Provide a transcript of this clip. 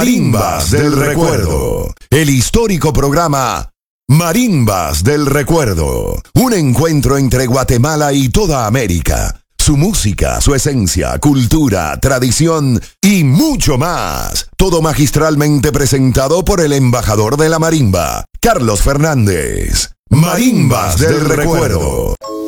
Marimbas del Recuerdo, el histórico programa Marimbas del Recuerdo, un encuentro entre Guatemala y toda América. Su música, su esencia, cultura, tradición y mucho más. Todo magistralmente presentado por el embajador de la marimba, Carlos Fernández. Marimbas del Recuerdo.